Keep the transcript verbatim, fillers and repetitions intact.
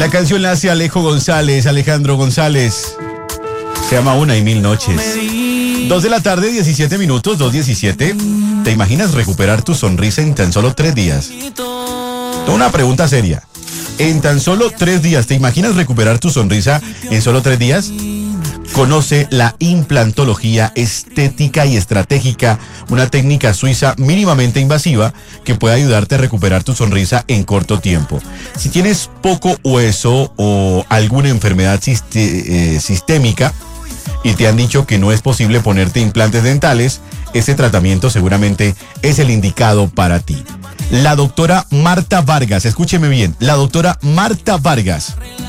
La canción la hace Alejo González, Alejandro González. Se llama Una y Mil Noches. Dos de la tarde, diecisiete minutos, dos diecisiete. ¿Te imaginas recuperar tu sonrisa en tan solo tres días? Una pregunta seria. En tan solo tres días, ¿te imaginas recuperar tu sonrisa en solo tres días? Conoce la implantología estética y estratégica, una técnica suiza mínimamente invasiva que puede ayudarte a recuperar tu sonrisa en corto tiempo. Si tienes poco hueso o alguna enfermedad siste- eh, sistémica y te han dicho que no es posible ponerte implantes dentales, este tratamiento seguramente es el indicado para ti. La doctora Marta Vargas, escúcheme bien, la doctora Marta Vargas